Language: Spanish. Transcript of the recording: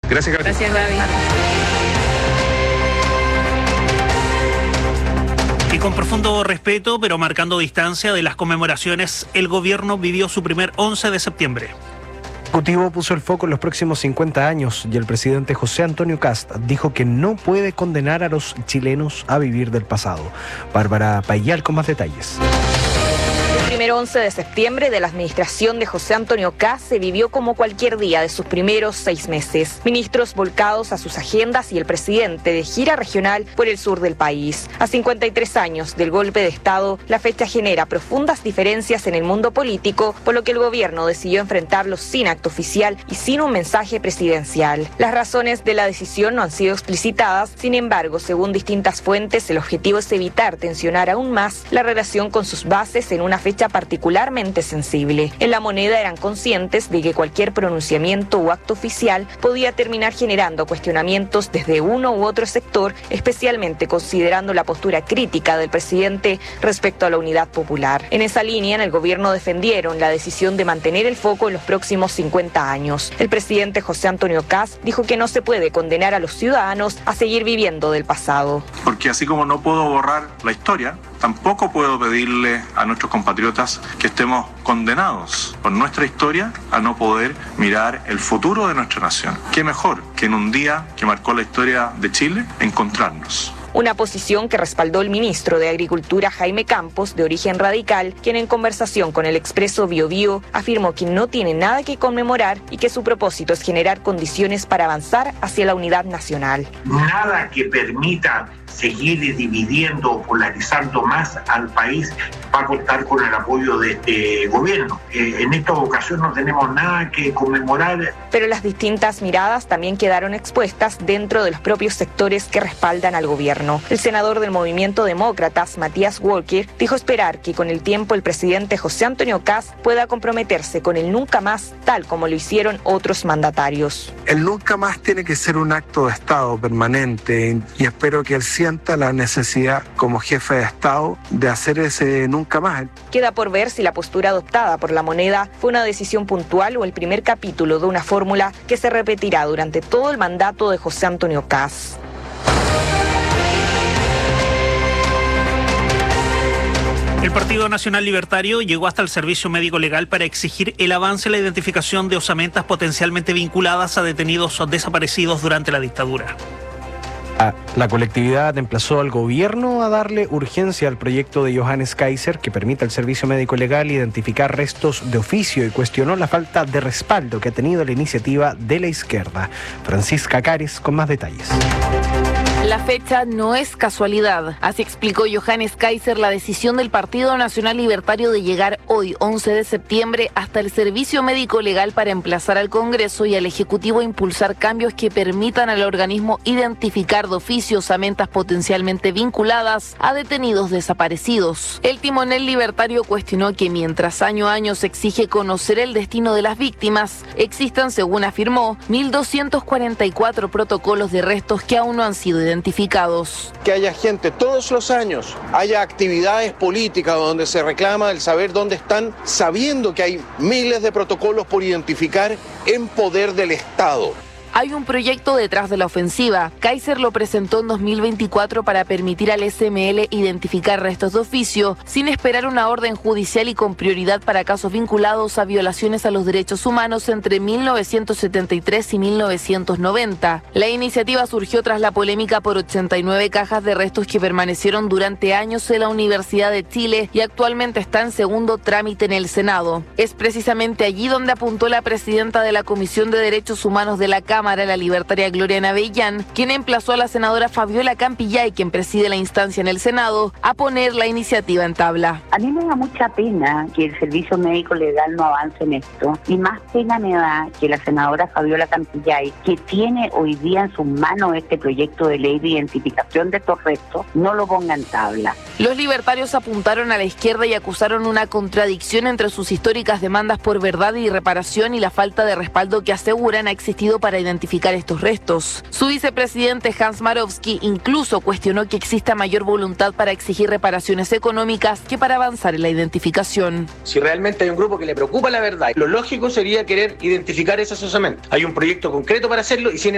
Gracias, Gabriel. Gracias, Gaby. Y con profundo respeto, pero marcando distancia de las conmemoraciones, el gobierno vivió su primer 11 de septiembre. El Ejecutivo puso el foco en los próximos 50 años y el presidente José Antonio Kast dijo que no puede condenar a los chilenos a vivir del pasado. Bárbara Payal con más detalles. El primer 11 de septiembre de la administración de José Antonio Kast se vivió como cualquier día de sus primeros 6 meses. Ministros volcados a sus agendas y el presidente de gira regional por el sur del país. A 53 años del golpe de Estado, la fecha genera profundas diferencias en el mundo político, por lo que el gobierno decidió enfrentarlo sin acto oficial y sin un mensaje presidencial. Las razones de la decisión no han sido explicitadas, sin embargo, según distintas fuentes, el objetivo es evitar tensionar aún más la relación con sus bases en una fecha particularmente sensible. En La Moneda eran conscientes de que cualquier pronunciamiento o acto oficial podía terminar generando cuestionamientos desde uno u otro sector, especialmente considerando la postura crítica del presidente respecto a la unidad popular. En esa línea, en el gobierno defendieron la decisión de mantener el foco en los próximos 50 años. El presidente José Antonio Kast dijo que no se puede condenar a los ciudadanos a seguir viviendo del pasado. Porque así como no puedo borrar la historia, tampoco puedo pedirle a nuestros compatriotas que estemos condenados por nuestra historia a no poder mirar el futuro de nuestra nación. ¿Qué mejor que en un día que marcó la historia de Chile encontrarnos? Una posición que respaldó el ministro de Agricultura Jaime Campos, de origen radical, quien en conversación con el Expreso Biobío afirmó que no tiene nada que conmemorar y que su propósito es generar condiciones para avanzar hacia la unidad nacional. Nada que permita seguir dividiendo o polarizando más al país va a contar con el apoyo de este gobierno. En esta ocasión no tenemos nada que conmemorar. Pero las distintas miradas también quedaron expuestas dentro de los propios sectores que respaldan al gobierno. El senador del Movimiento Demócratas, Matías Walker, dijo esperar que con el tiempo el presidente José Antonio Kast pueda comprometerse con el nunca más, tal como lo hicieron otros mandatarios. El nunca más tiene que ser un acto de Estado permanente y espero que él sienta la necesidad como jefe de Estado de hacer ese nunca más. Queda por ver si la postura adoptada por La Moneda fue una decisión puntual o el primer capítulo de una fórmula que se repetirá durante todo el mandato de José Antonio Kast. El Partido Nacional Libertario llegó hasta el Servicio Médico Legal para exigir el avance en la identificación de osamentas potencialmente vinculadas a detenidos o desaparecidos durante la dictadura. La colectividad emplazó al gobierno a darle urgencia al proyecto de Johannes Kaiser que permite al Servicio Médico Legal identificar restos de oficio y cuestionó la falta de respaldo que ha tenido la iniciativa de la izquierda. Francisca Cares con más detalles. La fecha no es casualidad. Así explicó Johannes Kaiser la decisión del Partido Nacional Libertario de llegar hoy, 11 de septiembre, hasta el Servicio Médico Legal para emplazar al Congreso y al Ejecutivo a impulsar cambios que permitan al organismo identificar de oficio osamentas potencialmente vinculadas a detenidos desaparecidos. El timonel libertario cuestionó que mientras año a año se exige conocer el destino de las víctimas, existan, según afirmó, 1.244 protocolos de restos que aún no han sido identificados. Que haya gente todos los años, haya actividades políticas donde se reclama el saber dónde están, sabiendo que hay miles de protocolos por identificar en poder del Estado. Hay un proyecto detrás de la ofensiva. Kaiser lo presentó en 2024 para permitir al SML identificar restos de oficio sin esperar una orden judicial y con prioridad para casos vinculados a violaciones a los derechos humanos entre 1973 y 1990. La iniciativa surgió tras la polémica por 89 cajas de restos que permanecieron durante años en la Universidad de Chile y actualmente está en segundo trámite en el Senado. Es precisamente allí donde apuntó la presidenta de la Comisión de Derechos Humanos de la Cámara, la libertaria Gloria Navellán, quien emplazó a la senadora Fabiola Campillay, quien preside la instancia en el Senado, a poner la iniciativa en tabla. A mí me da mucha pena que el Servicio Médico Legal no avance en esto, y más pena me da que la senadora Fabiola Campillay, que tiene hoy día en sus manos este proyecto de ley de identificación de estos restos, no lo ponga en tabla. Los libertarios apuntaron a la izquierda y acusaron una contradicción entre sus históricas demandas por verdad y reparación y la falta de respaldo que aseguran ha existido para identificar estos restos. Su vicepresidente Hans Marowski incluso cuestionó que exista mayor voluntad para exigir reparaciones económicas que para avanzar en la identificación. Si realmente hay un grupo que le preocupa la verdad, lo lógico sería querer identificar esas osamentas. Hay un proyecto concreto para hacerlo y sin